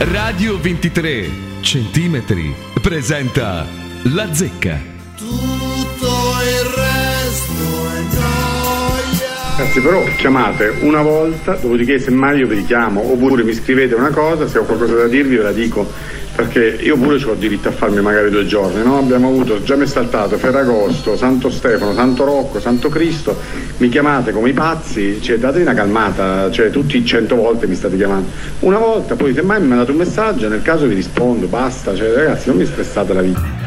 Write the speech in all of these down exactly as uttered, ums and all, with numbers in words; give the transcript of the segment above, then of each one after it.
Radio ventitré centimetri presenta La Zecca. Tutto il resto è noia. Ragazzi, però chiamate una volta, dopodiché semmai io vi richiamo, oppure mi scrivete una cosa, se ho qualcosa da dirvi ve la dico, perché io pure ho diritto a farmi magari due giorni, no? Abbiamo avuto, già mi è saltato Ferragosto, Santo Stefano, Santo Rocco, Santo Cristo, mi chiamate come i pazzi, cioè datevi una calmata, cioè tutti cento volte mi state chiamando, una volta, poi semmai mi mandate un messaggio, nel caso vi rispondo, basta, cioè ragazzi non mi stressate la vita.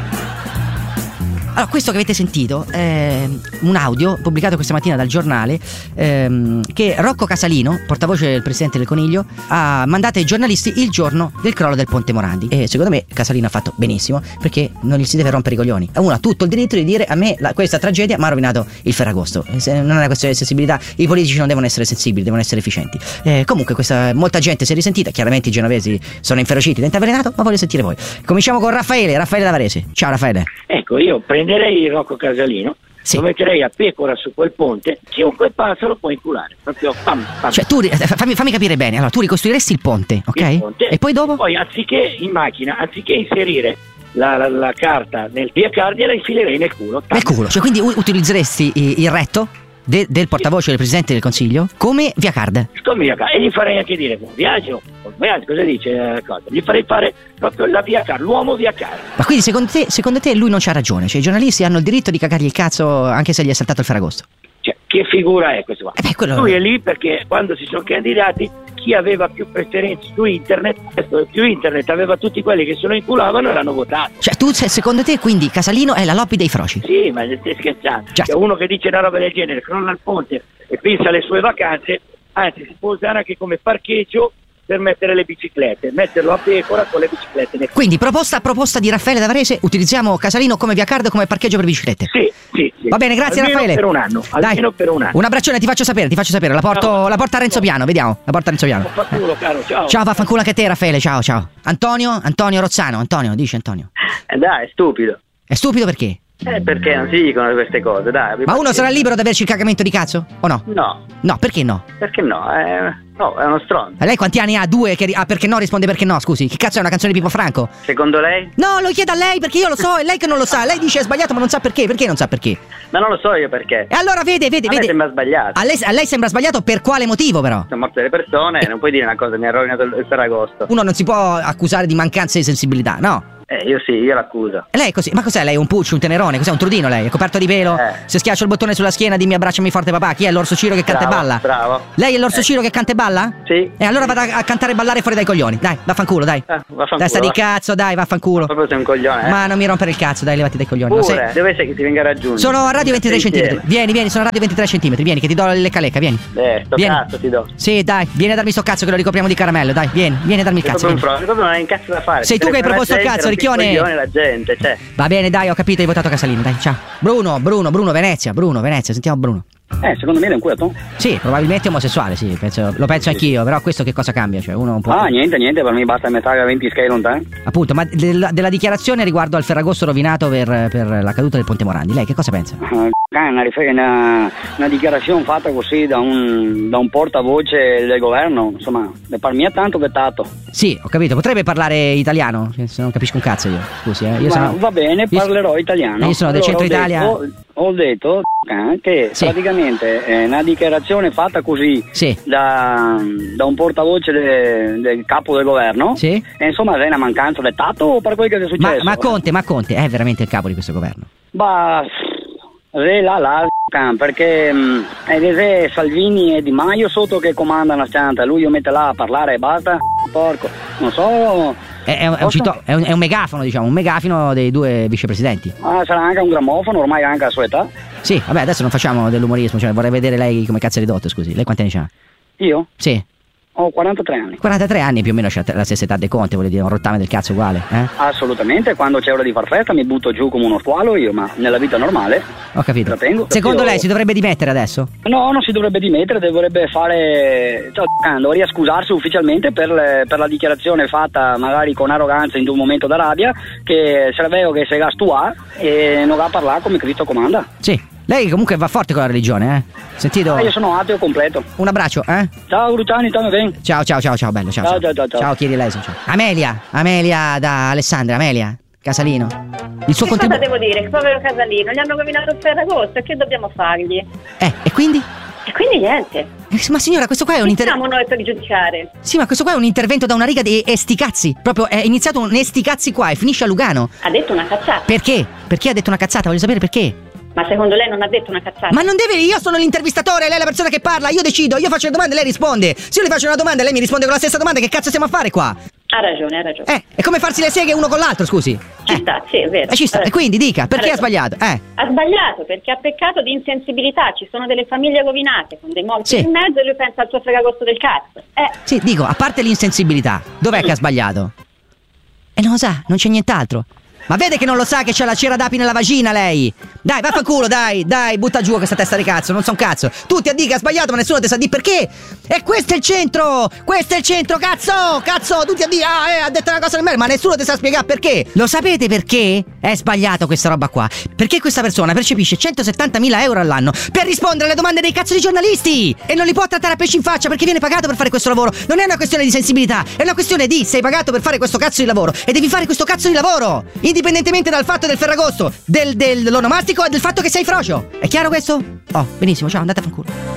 Allora, questo che avete sentito è un audio pubblicato questa mattina dal giornale ehm, che Rocco Casalino, portavoce del presidente del Coniglio, ha mandato ai giornalisti il giorno del crollo del Ponte Morandi. E secondo me Casalino ha fatto benissimo, perché non gli si deve rompere i coglioni. Uno ha tutto il diritto di dire: a me la, questa tragedia mi ha rovinato il Ferragosto. E se non è una questione di sensibilità, i politici non devono essere sensibili, devono essere efficienti. Eh, comunque questa, molta gente si è risentita, chiaramente i genovesi sono inferociti, dente avvelenato, ma voglio sentire voi. Cominciamo con Raffaele, Raffaele da Varese. Ciao Raffaele. Ecco, io prenderei Rocco Casalino, sì, lo metterei a pecora su quel ponte, chiunque passa lo può inculare, proprio pam, pam. Cioè tu, fammi, fammi capire bene, allora tu ricostruiresti il ponte, ok? Il ponte, e poi dopo? Poi anziché in macchina, anziché inserire la, la, la carta nel via card, la infilerei nel culo. Tam. Nel culo, cioè quindi utilizzeresti il retto de, del portavoce del Presidente del Consiglio come via card? Come via card, e gli farei anche dire buon viaggio, buon viaggio, cosa dice? Eh, cosa? Gli farei fare proprio la via card, l'uomo via card. Ma quindi secondo te, secondo te lui non c'ha ragione? Cioè i giornalisti hanno il diritto di cagargli il cazzo anche se gli è saltato il Ferragosto? Cioè, che figura è questo qua? Eh beh, quello... Lui è lì perché quando si sono candidati, chi aveva più preferenze su internet, più internet aveva tutti quelli che se lo inculavano e l'hanno votato. Cioè tu, secondo te, quindi Casalino è la lobby dei froci? Sì, ma stai scherzando. Già. C'è uno che dice una roba del genere, crolla il ponte e pensa alle sue vacanze, anzi si può usare anche come parcheggio per mettere le biciclette, metterlo a pecora con le biciclette nel... Quindi proposta proposta di Raffaele da Varese, utilizziamo Casalino come via card, come parcheggio per biciclette. Sì, sì, sì. Va bene, grazie almeno Raffaele. per un anno, almeno Dai, per un anno. Un abbraccione, ti faccio sapere, ti faccio sapere, la porto, Ciao. la porta a Renzo Piano, vediamo, la porta a Renzo Piano. Vaffanculo, caro, ciao. Ciao, vaffanculo anche a te Raffaele, ciao, ciao. Antonio, Antonio Rozzano, Antonio, dici Antonio. Eh dai, è stupido. È stupido perché? Eh, perché non si dicono queste cose, dai. Ma uno sarà libero di averci il cagamento di cazzo? O no? No. No, perché no? Perché no? Eh, no, è uno stronzo. E lei quanti anni ha? Due? Che, ah, perché no? Risponde perché no, scusi. Che cazzo è una canzone di Pippo Franco? Secondo lei? No, lo chiedo a lei perché io lo so, è lei che non lo sa. Lei dice è sbagliato ma non sa perché. Perché non sa perché? Ma non lo so io perché. E allora vede, vede, A vede. me sembra sbagliato. A lei, a lei sembra sbagliato per quale motivo però? Sono morte delle persone, non puoi dire una cosa, mi ha rovinato il Ferragosto. Uno non si può accusare di mancanza di sensibilità, no? Eh, io sì, io l'accuso. E lei è così? Ma cos'è lei? Un puccio, un tenerone? Cos'è un trudino lei? È coperto di pelo? Eh. Se schiaccio il bottone sulla schiena dimmi abbracciami forte papà. Chi è l'orso Ciro che canta e Bravo, balla? bravo. Lei è l'orso Eh. Ciro che canta e balla? Sì. E allora vado a, a cantare e ballare fuori dai coglioni. Dai, vaffanculo, dai. Eh, vaffanculo, Dai, sta di va. cazzo, dai, vaffanculo. Proprio sei un coglione, eh. Ma non mi rompere il cazzo, dai, levati dai coglioni. Pure, No, sei- dove sei che ti venga a raggiungere? Sono a radio ventitré Sei centimetri. insieme. Vieni, vieni, sono a radio ventitré centimetri. Vieni, che ti do il lecca lecca, vieni. Eh, sto Vieni. cazzo ti do. Sì, dai, vieni a darmi sto cazzo che lo ricopriamo di caramello, dai, vieni, vieni a darmi il Sei cazzo. proprio un Vieni. pro, proprio non hai un cazzo da fare. Sei tu che hai Telefono proposto alla il gente, cazzo, rompi i ricchione. coglioni la gente, cioè. Va bene, dai, ho capito, hai votato Casalino, dai, ciao. Bruno, Bruno, Bruno, Venezia, Bruno, Venezia, sentiamo Bruno. Eh, secondo me è un culo. Sì, probabilmente omosessuale, sì, penso, lo penso anch'io, però questo che cosa cambia? Cioè, uno un po'. Ah, niente, niente, per me basta metà venti scale lontano. Appunto, ma della, della dichiarazione riguardo al Ferragosto rovinato per, per la caduta del Ponte Morandi, lei che cosa pensa? Uh, una, una, una dichiarazione fatta così da un, da un portavoce del governo, insomma, per me è tanto vetato. Sì, ho capito, potrebbe parlare italiano? Se non capisco un cazzo io, scusi, eh. Io Ma sono... va bene, io- parlerò italiano. Io sono del Allora, centro ho Italia. detto- Ho detto eh, che Sì. praticamente è una dichiarazione fatta così Sì. da, da un portavoce de- del capo del governo. Sì. E insomma, è una mancanza di tatto o per quel che è Ma, successo? ma Conte, ma Conte è veramente il capo di questo governo? Bah, re la la can, perché mh, è Salvini e Di Maio sotto che comandano la stanza, lui lo mette là a parlare e basta, porco, non so. È, è un, è un cito- è un- è un megafono, diciamo, un megafono dei due vicepresidenti. Ah, sarà anche un grammofono, ormai anche a sua età. Sì, vabbè, adesso non facciamo dell'umorismo, cioè vorrei vedere lei come cazzo è ridotto, scusi. Lei quanti anni c'ha? Io Sì. ho quarantatré anni. quarantatré anni più o meno c'ha la stessa età dei Conte, vuol dire un rottame del cazzo uguale, eh? Assolutamente, quando c'è ora di far festa mi butto giù come uno squalo io, ma nella vita normale Ho capito. la tengo. Secondo Io- lei si dovrebbe dimettere adesso? No, non si dovrebbe dimettere, dovrebbe fare. Cioè, dovrebbe scusarsi ufficialmente per, le- per la dichiarazione fatta magari con arroganza in un momento da rabbia, che serveva che se gasto ha e non va a parlare come Cristo comanda. Sì. Lei comunque va forte con la religione, eh? Sentito? Ah, io sono ateo completo. Un abbraccio, eh? Ciao Luciani, ciao bene. Ciao, ciao, ciao, ciao, bello, ciao. Ciao, ciao, ciao, ciao. Ciao, chiedi lei, ciao. Amelia, Amelia da Alessandra, Amelia, Casalino. Il suo Che contributo. cosa devo dire? Povero Casalino, gli hanno rovinato il Ferragosto, e che dobbiamo fargli? Eh, e quindi? E quindi niente. Eh, ma signora, questo qua è un Chi intervento. siamo noi per giudicare? Sì, ma questo qua è un intervento da una riga di e sti cazzi. Proprio è iniziato un e sti cazzi qua e finisce a Lugano. Ha detto una cazzata. Perché? Perché ha detto una cazzata? Voglio sapere perché. Ma secondo lei non ha detto una cazzata? Ma non deve, io sono l'intervistatore, lei è la persona che parla, io decido, io faccio le domande e lei risponde. Se io le faccio una domanda e lei mi risponde con la stessa domanda, che cazzo stiamo a fare qua? Ha ragione, ha ragione. Eh, è come farsi le seghe uno con l'altro, scusi. Ci Eh, sta, sì, è vero. eh, ci sta. Ha E ragione. quindi dica, perché ha Ha ragione. sbagliato? Eh. Ha sbagliato perché ha peccato di insensibilità. Ci sono delle famiglie rovinate con dei morti Sì. in mezzo e lui pensa al suo Ferragosto del cazzo. Eh, Sì, dico, a parte l'insensibilità, dov'è che ha sbagliato? E non lo sa, non c'è nient'altro. Ma vede che non lo sa che c'ha la cera d'api nella vagina lei? Dai, vaffanculo, dai, dai, butta giù questa testa di cazzo, non so un cazzo. Tu ti addica, ha sbagliato, ma nessuno ti sa di perché. E questo è il centro, questo è il centro, cazzo, cazzo, tu ti addica, ah, eh, ha detto una cosa di merda, ma nessuno ti sa spiegare perché. Lo sapete perché? È sbagliato questa roba qua. Perché questa persona percepisce centosettantamila euro all'anno per rispondere alle domande dei cazzo di giornalisti e non li può trattare a pesci in faccia perché viene pagato per fare questo lavoro. Non è una questione di sensibilità, è una questione di sei pagato per fare questo cazzo di lavoro e devi fare questo cazzo di lavoro, indipendentemente dal fatto del Ferragosto, del, dell'onomastico e del fatto che sei frocio. È chiaro questo? Oh, benissimo, ciao, andate a fanculo.